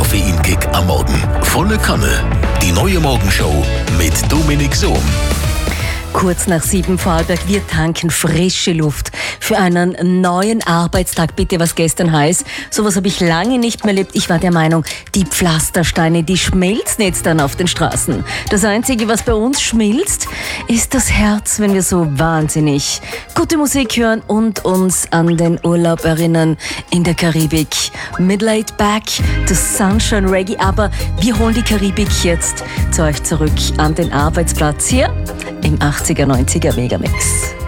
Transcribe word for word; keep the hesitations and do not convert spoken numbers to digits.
Koffeinkick am Morgen. Volle Kanne. Die neue Morgenshow mit Dominik Sohm. Kurz nach sieben Vorarlberg, wir tanken frische Luft für einen neuen Arbeitstag. Bitte, was gestern heißt, sowas habe ich lange nicht mehr erlebt. Ich war der Meinung, die Pflastersteine, die schmelzen jetzt dann auf den Straßen. Das Einzige, was bei uns schmilzt, ist das Herz, wenn wir so wahnsinnig gute Musik hören und uns an den Urlaub erinnern in der Karibik. Mit Laid Back, das Sunshine Reggae. Aber wir holen die Karibik jetzt zu euch zurück an den Arbeitsplatz hier im achtziger, neunziger Megamix.